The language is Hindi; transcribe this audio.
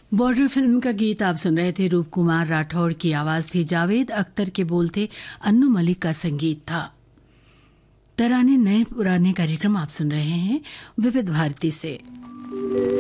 बॉर्डर फिल्म का गीत आप सुन रहे थे। रूप कुमार राठौड़ की आवाज थी, जावेद अख्तर के बोल थे, अन्नू मलिक का संगीत था। तराने नए पुराने कार्यक्रम आप सुन रहे हैं विविध भारती से।